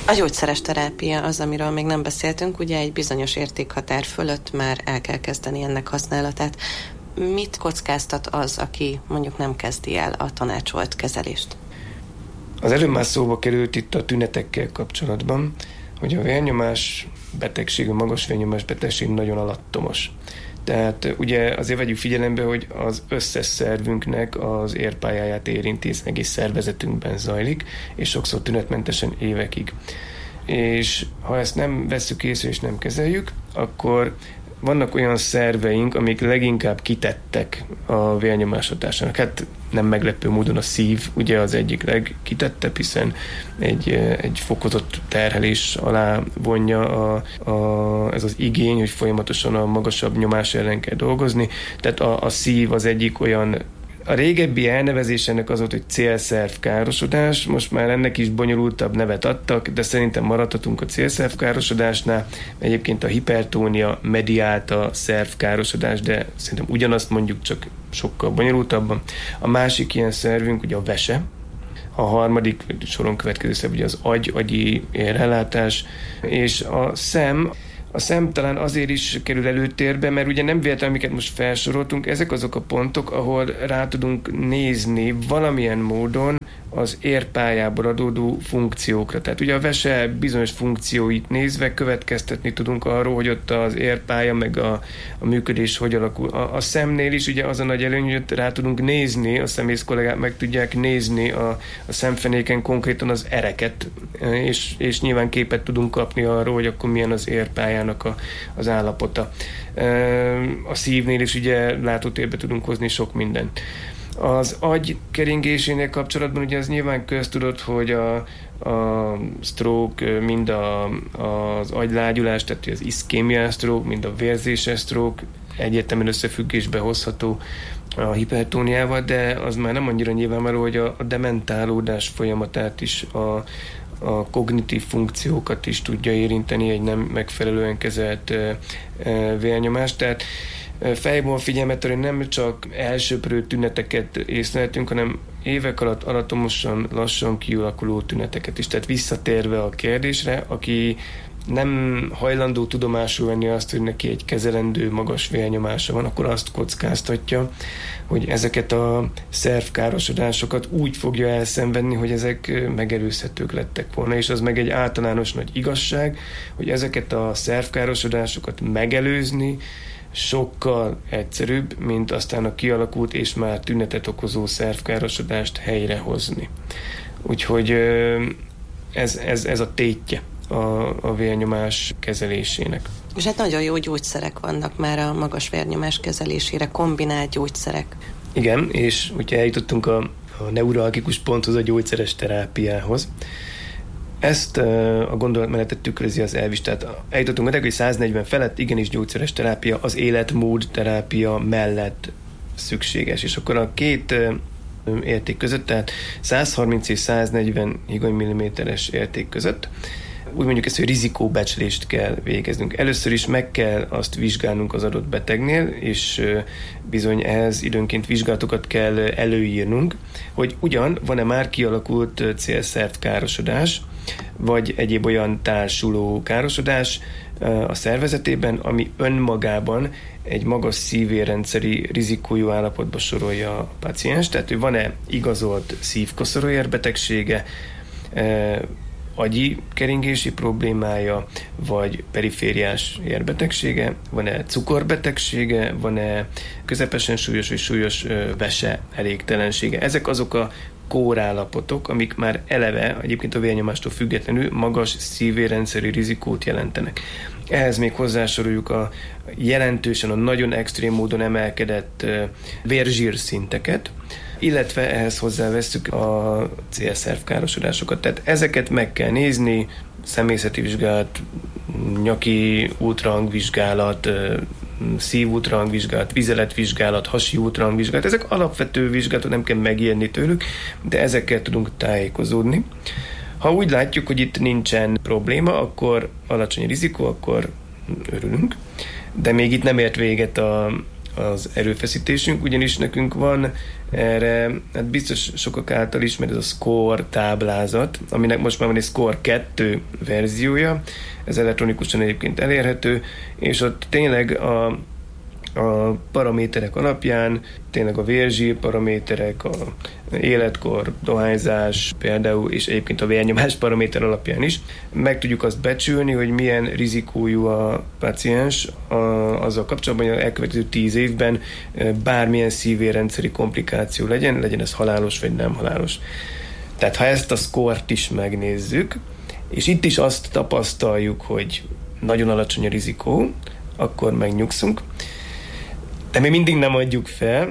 A gyógyszeres terápia az, amiről még nem beszéltünk, ugye egy bizonyos értékhatár fölött már el kell kezdeni ennek használatát. Mit kockáztat az, aki mondjuk nem kezdi el a tanácsolt kezelést? Az előbb már szóba került itt a tünetekkel kapcsolatban, hogy a vérnyomás betegség, a magas vérnyomás betegség nagyon alattomos. Tehát ugye azért vegyük figyelembe, hogy az összes szervünknek az érpályáját érinti, egész szervezetünkben zajlik, és sokszor tünetmentesen évekig. És ha ezt nem vesszük észre és nem kezeljük, akkor vannak olyan szerveink, amik leginkább kitettek a vérnyomás hatásának. Hát nem meglepő módon a szív ugye az egyik legkitettebb, hiszen egy fokozott terhelés alá vonja ez az igény, hogy folyamatosan a magasabb nyomás ellen kell dolgozni. Tehát a szív az egyik olyan. A régebbi elnevezés ennek az volt, hogy célszervkárosodás, most már ennek is bonyolultabb nevet adtak, de szerintem maradhatunk a célszervkárosodásnál. Egyébként a hipertónia mediálta szervkárosodás, de szerintem ugyanazt mondjuk, csak sokkal bonyolultabban. A másik ilyen szervünk ugye a vese, a harmadik soron következő szerv ugye az agyi érrelátás, és a szem. A szem talán azért is kerül előtérbe, mert ugye nem véletlenül, amiket most felsoroltunk, ezek azok a pontok, ahol rá tudunk nézni valamilyen módon az érpályából adódó funkciókra. Tehát ugye a vese bizonyos funkcióit nézve következtetni tudunk arról, hogy ott az érpálya meg a működés hogy alakul. A szemnél is ugye az a nagy előny, hogy rá tudunk nézni, a szemész kollégák meg tudják nézni a szemfenéken konkrétan az ereket, és nyilván képet tudunk kapni arról, hogy akkor milyen az érpályának az állapota. A szívnél is ugye látótérbe tudunk hozni sok mindent. Az agy keringésénél kapcsolatban ugye az nyilván köztudott, hogy a stroke, mind az agylágyulás, tehát az iszkémiás stroke, mind a vérzéses stroke egyértelműen összefüggésbe hozható a hipertóniával, de az már nem annyira nyilvánvaló, hogy a dementálódás folyamatát is, a kognitív funkciókat is tudja érinteni egy nem megfelelően kezelt vérnyomás. Tehát fejben a figyelmet, hogy nem csak elsöprő tüneteket észlelhetünk, hanem évek alatt alatomosan, lassan kialakuló tüneteket is. Tehát visszatérve a kérdésre, aki nem hajlandó tudomásul venni azt, hogy neki egy kezelendő magas vérnyomása van, akkor azt kockáztatja, hogy ezeket a szervkárosodásokat úgy fogja elszenvedni, hogy ezek megelőzhetők lettek volna, és az meg egy általános nagy igazság, hogy ezeket a szervkárosodásokat megelőzni sokkal egyszerűbb, mint aztán a kialakult és már tünetet okozó szervkárosodást helyrehozni. Úgyhogy ez a tétje a vérnyomás kezelésének. És hát nagyon jó gyógyszerek vannak már a magas vérnyomás kezelésére, kombinált gyógyszerek. Igen, és ugye eljutottunk a neuralgikus ponthoz, a gyógyszeres terápiához. Ezt a gondolatmenetet tükrözi az elvis, tehát eljutottunk oda, hogy 140 felett igenis gyógyszeres terápia az életmód terápia mellett szükséges. És akkor a két érték között, tehát 130 és 140 higany-milliméteres érték között úgy mondjuk ezt, hogy rizikóbecslést kell végeznünk. Először is meg kell azt vizsgálnunk az adott betegnél, és bizony ehhez időnként vizsgálatokat kell előírnunk, hogy ugyan van-e már kialakult célszervkárosodás, vagy egyéb olyan társuló károsodás a szervezetében, ami önmagában egy magas szívérrendszeri rizikójú állapotba sorolja a páciens, tehát hogy van-e igazolt szívkoszorúér betegsége, agyi keringési problémája, vagy perifériás érbetegsége, van-e cukorbetegsége, van-e közepesen súlyos vagy súlyos vese elégtelensége. Ezek azok a kórállapotok, amik már eleve, egyébként a vérnyomástól függetlenül magas szívérrendszeri rizikót jelentenek. Ehhez még hozzásoroljuk a jelentősen, a nagyon extrém módon emelkedett vérzsír szinteket, illetve ehhez hozzávesszük a célszervkárosodásokat. Tehát ezeket meg kell nézni, személyzeti vizsgálat, nyaki ultrahangvizsgálat, szívultrahangvizsgálat, vizeletvizsgálat, hasi ultrahangvizsgálat. Ezek alapvető vizsgálatok, nem kell megijedni tőlük, de ezekkel tudunk tájékozódni. Ha úgy látjuk, hogy itt nincsen probléma, akkor alacsony rizikó, akkor örülünk. De még itt nem ért véget a az erőfeszítésünk, ugyanis nekünk van erre, hát biztos sokak által ismert ez a SCORE táblázat, aminek most már van egy SCORE 2 verziója, ez elektronikusan egyébként elérhető, és ott tényleg a paraméterek alapján, tényleg a vérzsír paraméterek, a életkor, dohányzás például, és egyébként a vérnyomás paraméter alapján is meg tudjuk azt becsülni, hogy milyen rizikójú a paciens azzal kapcsolatban, hogy elkövetkező 10 évben bármilyen szívérrendszeri komplikáció legyen ez halálos vagy nem halálos. Tehát ha ezt a SCORE-t is megnézzük, és itt is azt tapasztaljuk, hogy nagyon alacsony a rizikó, akkor megnyugszunk. De mi mindig nem adjuk fel,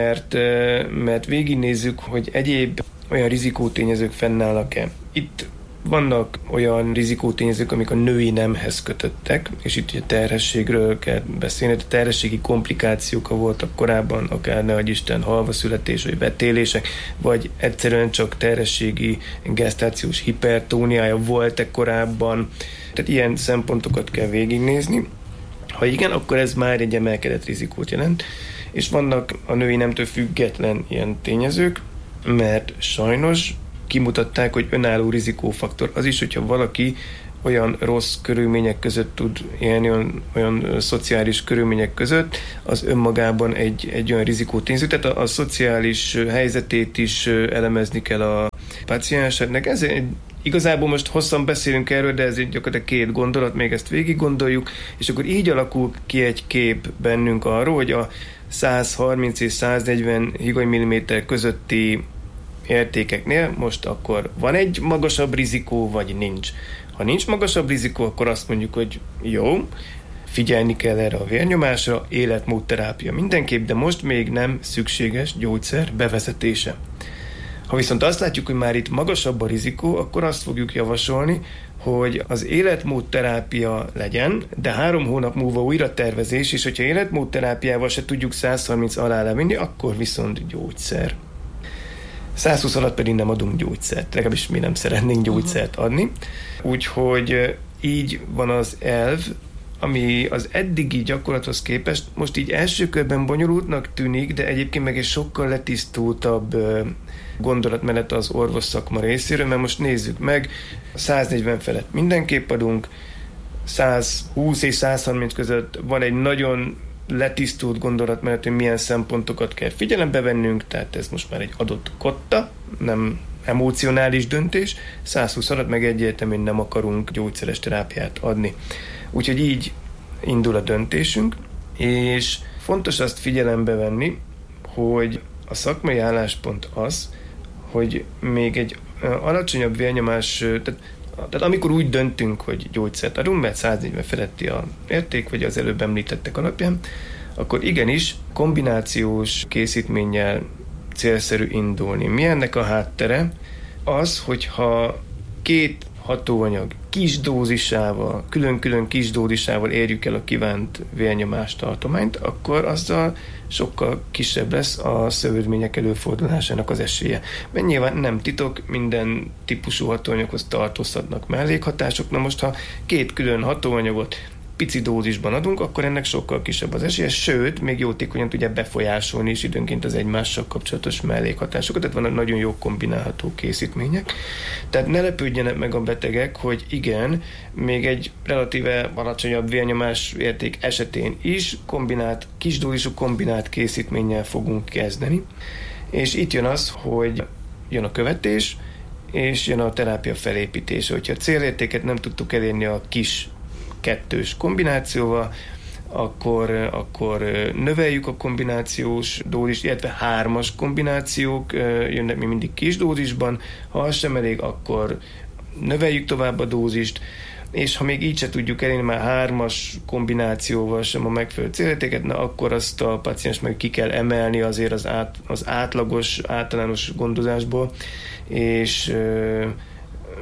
mert végignézzük, hogy egyéb olyan rizikótényezők fennállnak-e. Itt vannak olyan rizikótényezők, amik a női nemhez kötöttek, és itt ugye terhességről kell beszélni, a terhességi komplikációk voltak korábban, akár nehogy Isten halvaszületés, vagy betélések, vagy egyszerűen csak terhességi gesztációs hipertóniája volt-e korábban. Tehát ilyen szempontokat kell végignézni. Ha igen, akkor ez már egy emelkedett rizikót jelent, és vannak a női nemtől független ilyen tényezők, mert sajnos kimutatták, hogy önálló rizikófaktor az is, hogyha valaki olyan rossz körülmények között tud élni, olyan szociális körülmények között, az önmagában egy olyan rizikótényező. Tehát a szociális helyzetét is elemezni kell a pácienseknek. Ez igazából most hosszan beszélünk erről, de ez gyakorlatilag 2 gondolat, még ezt végig gondoljuk, és akkor így alakul ki egy kép bennünk arról, hogy a 130 és 140 higany-milliméter közötti értékeknél most akkor van egy magasabb rizikó, vagy nincs. Ha nincs magasabb rizikó, akkor azt mondjuk, hogy jó, figyelni kell erre a vérnyomásra, életmódterápia mindenképp, de most még nem szükséges gyógyszer bevezetése. Ha viszont azt látjuk, hogy már itt magasabb a rizikó, akkor azt fogjuk javasolni, hogy az életmódterápia legyen, de 3 hónap múlva újra tervezés, és hogyha életmódterápiával se tudjuk 130 alá levinni, akkor viszont gyógyszer. 120 alatt pedig nem adunk gyógyszert, legalábbis mi nem szeretnénk gyógyszert adni. Úgyhogy így van az elv, ami az eddigi gyakorlathoz képest most így első körben bonyolultnak tűnik, de egyébként meg egy sokkal letisztultabb gondolatmenet az orvos szakma részéről, mert most nézzük meg, 140 felett mindenképp adunk, 120 és 130 között van egy nagyon letisztult gondolatmenet, hogy milyen szempontokat kell figyelembe vennünk, tehát ez most már egy adott kotta, nem emocionális döntés, 120 alatt meg egyértelműen nem akarunk gyógyszeres terápiát adni. Úgyhogy így indul a döntésünk, és fontos azt figyelembe venni, hogy a szakmai álláspont az, hogy még egy alacsonyabb vérnyomás, tehát amikor úgy döntünk, hogy gyógyszert adunk, mert 140 feletti a érték, vagy az előbb említettek alapján, akkor igenis kombinációs készítménnyel célszerű indulni. Mi ennek a háttere? Az, hogyha 2 hatóanyag kis dózisával, külön-külön kis dózisával érjük el a kívánt vérnyomás tartományt, akkor azzal sokkal kisebb lesz a szövődmények előfordulásának az esélye. Mert nyilván nem titok, minden típusú hatóanyaghoz tartozhatnak mellékhatások. Na most, ha 2 külön hatóanyagot pici dózisban adunk, akkor ennek sokkal kisebb az esélye, sőt, még jótékonyan tudja befolyásolni is időnként az egymással kapcsolatos mellékhatásokat, tehát vannak nagyon jó kombinálható készítmények. Tehát ne lepődjenek meg a betegek, hogy igen, még egy relatíve alacsonyabb vérnyomás érték esetén is kis dózisú kombinált készítménnyel fogunk kezdeni. És itt jön az, hogy jön a követés, és jön a terápia felépítése. Hogyha a célértéket nem tudtuk elérni a kis 2-s kombinációval, akkor növeljük a kombinációs dózist, illetve 3-as kombinációk jönnek még mindig kis dózisban. Ha az sem elég, akkor növeljük tovább a dózist, és ha még így se tudjuk elérni már 3-as kombinációval sem a megfelelő célértéket, akkor azt a paciens meg ki kell emelni azért az átlagos, általános gondozásból, és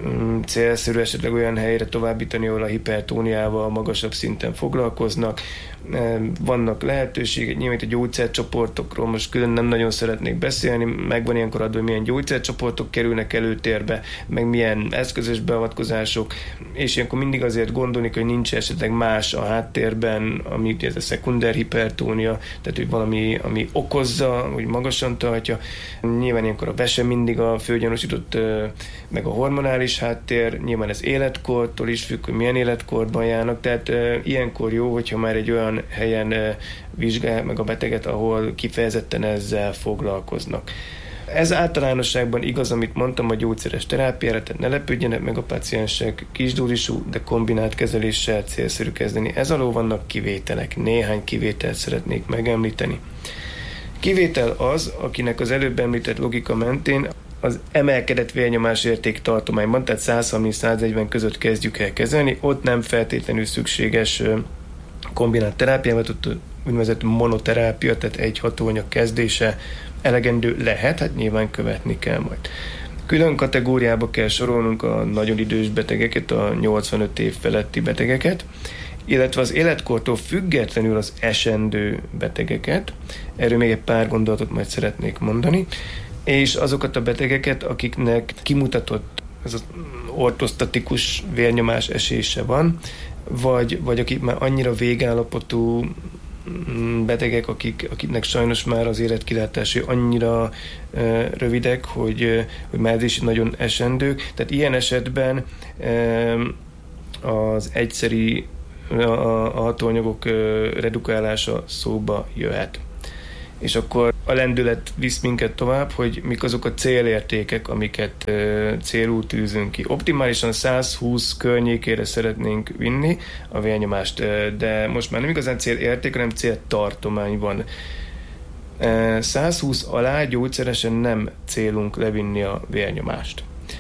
célszerű esetleg olyan helyre továbbítani, ahol a hipertóniával magasabb szinten foglalkoznak. Vannak lehetőségek, nyilván a gyógyszercsoportokról most külön nem nagyon szeretnék beszélni, megvan ilyenkor adva, hogy milyen gyógyszercsoportok kerülnek előtérbe, meg milyen eszközös beavatkozások, és ilyenkor mindig azért gondolni, hogy nincs esetleg más a háttérben, ami ez a szekunder hipertónia, tehát hogy valami, ami okozza, hogy magasan tartja. Nyilván ilyenkor a vese mindig a főgyanúsított, meg a hormonális háttér, nyilván ez életkortól is függ, hogy milyen életkorban járnak, tehát ilyenkor jó, hogyha már egy olyan helyen vizsgálják meg a beteget, ahol kifejezetten ezzel foglalkoznak. Ez általánosságban igaz, amit mondtam a gyógyszeres terápiára, tehát ne lepődjenek meg a páciensek, kisdózisú, de kombinált kezeléssel célszerű kezdeni. Ez alól vannak kivételek, néhány kivételt szeretnék megemlíteni. Kivétel az, akinek az előbb említett logika mentén az emelkedett vérnyomás érték tartományban, tehát 130-140 között kezdjük el kezelni, ott nem feltétlenül szükséges kombinált terápiával, úgynevezett monoterápia, tehát egy hatóanyag kezdése elegendő lehet, hát nyilván követni kell majd. Külön kategóriába kell sorolnunk a nagyon idős betegeket, a 85 év feletti betegeket, illetve az életkortól függetlenül az esendő betegeket. Erről még egy pár gondolatot majd szeretnék mondani. És azokat a betegeket, akiknek kimutatott ez az ortostatikus vérnyomás esése van, vagy akik már annyira végállapotú betegek, akiknek sajnos már az életkilátásai annyira rövidek, hogy már ez is nagyon esendők. Tehát ilyen esetben az egyszeri a hatóanyagok redukálása szóba jöhet. És akkor a lendület visz minket tovább, hogy mik azok a célértékek, amiket célul tűzünk ki. Optimálisan 120 környékére szeretnénk vinni a vérnyomást, de most már nem igazán célérték, hanem céltartomány van. 120 alá gyógyszeresen nem célunk levinni a vérnyomást.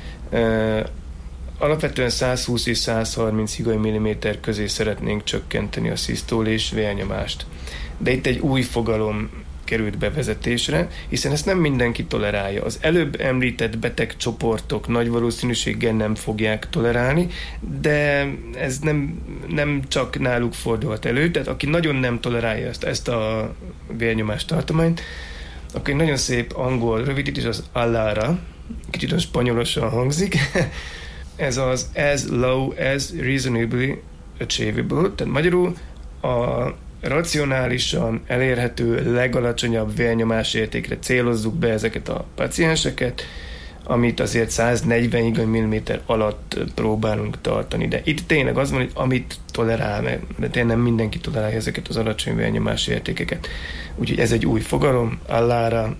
Alapvetően 120 és 130 higany milliméter közé szeretnénk csökkenteni a szisztól és vérnyomást. De itt egy új fogalom került bevezetésre, hiszen ezt nem mindenki tolerálja. Az előbb említett betegcsoportok nagy valószínűséggel nem fogják tolerálni, de ez nem csak náluk fordulhat elő, tehát aki nagyon nem tolerálja ezt a vérnyomás tartományt, akkor egy nagyon szép angol rövidítés az ALARA, kicsit a spanyolosan hangzik, ez az as low as reasonably achievable, tehát magyarul a racionálisan elérhető legalacsonyabb vérnyomás értékre célozzuk be ezeket a pacienseket, amit azért 140 higany milliméter alatt próbálunk tartani. De itt tényleg az van, hogy amit tolerál, mert tényleg nem mindenki tolerálja ezeket az alacsony vérnyomás értékeket. Úgyhogy ez egy új fogalom, ALARA.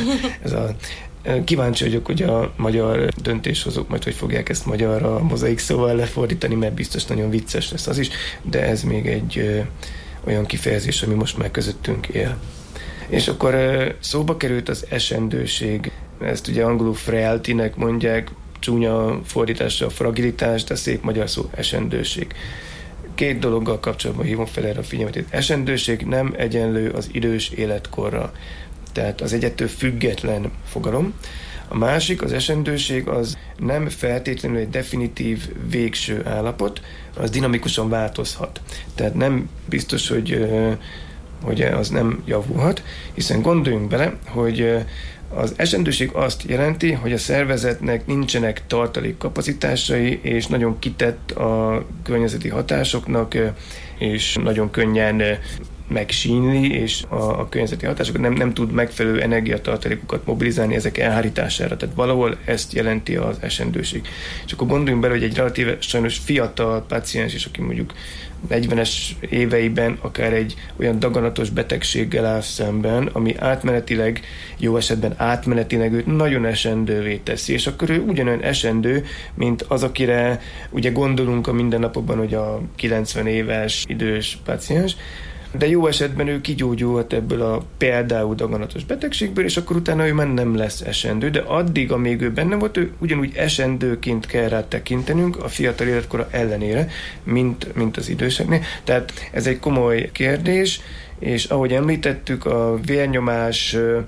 Kíváncsi vagyok, hogy a magyar döntéshozók majd hogy fogják ezt magyarra mozaik szóval lefordítani, mert biztos nagyon vicces lesz az is, de ez még egy olyan kifejezés, ami most már közöttünk él. És akkor szóba került az esendőség. Ezt ugye angolul frailty-nek mondják, csúnya fordításra a fragilitás, de szép magyar szó esendőség. Két dologgal kapcsolatban hívom fel erre a figyelmet. Esendőség nem egyenlő az idős életkorra. Tehát az egy ettől független fogalom. A másik, az esendőség, az nem feltétlenül egy definitív végső állapot, az dinamikusan változhat. Tehát nem biztos, hogy az nem javulhat, hiszen gondoljunk bele, hogy az esendőség azt jelenti, hogy a szervezetnek nincsenek tartalékkapacitásai, és nagyon kitett a környezeti hatásoknak, és nagyon könnyen megsínli, és a környezeti hatásokat nem tud megfelelő energiatartalékokat mobilizálni ezek elhárítására. Tehát valahol ezt jelenti az esendőség. És akkor gondoljunk bele, hogy egy relatíve sajnos fiatal páciens is, aki mondjuk 40-es éveiben akár egy olyan daganatos betegséggel áll szemben, ami átmenetileg, jó esetben átmenetileg őt nagyon esendővé teszi, és akkor ő ugyanolyan esendő, mint az, akire ugye gondolunk a mindennapokban, hogy a 90 éves idős páciens, de jó esetben ő kigyógyulhat ebből a például daganatos betegségből, és akkor utána ő már nem lesz esendő, de addig, amíg ő benne volt, ő ugyanúgy esendőként kell rá tekintenünk a fiatal életkora ellenére, mint az időseknél. Tehát ez egy komoly kérdés, és ahogy említettük, a vérnyomás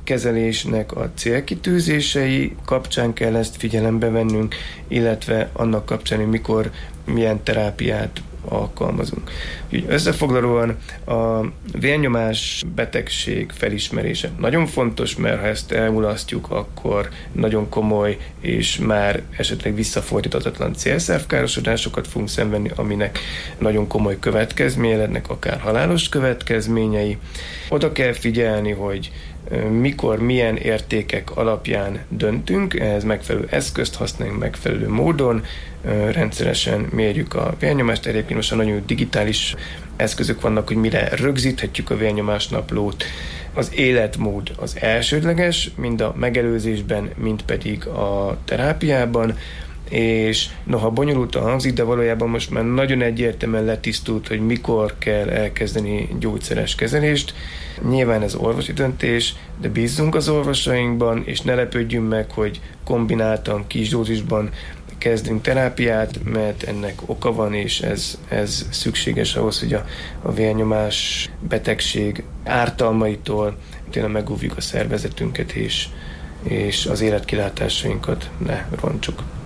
kezelésnek a célkitűzései kapcsán kell ezt figyelembe vennünk, illetve annak kapcsán, hogy mikor milyen terápiát alkalmazunk. Úgy összefoglalóan a vérnyomás betegség felismerése nagyon fontos, mert ha ezt elmulasztjuk, akkor nagyon komoly és már esetleg visszafordíthatatlan célszervkárosodásokat fogunk szenvedni, aminek nagyon komoly következményei lennek, akár halálos következményei. Oda kell figyelni, hogy mikor, milyen értékek alapján döntünk, ehhez megfelelő eszközt használjunk megfelelő módon, rendszeresen mérjük a vérnyomást, egyébként most nagyon digitális eszközök vannak, hogy mire rögzíthetjük a vérnyomásnaplót. Az életmód az elsődleges, mind a megelőzésben, mind pedig a terápiában, és noha bonyolultan hangzik, de valójában most már nagyon egyértelműen letisztult, hogy mikor kell elkezdeni gyógyszeres kezelést. Nyilván ez orvosi döntés, de bízzunk az orvosainkban, és ne lepődjünk meg, hogy kombináltan, kis dózisban kezdünk terápiát, mert ennek oka van, és ez szükséges ahhoz, hogy a vérnyomás betegség ártalmaitól tényleg megóvjuk a szervezetünket, és az életkilátásainkat ne rontsuk.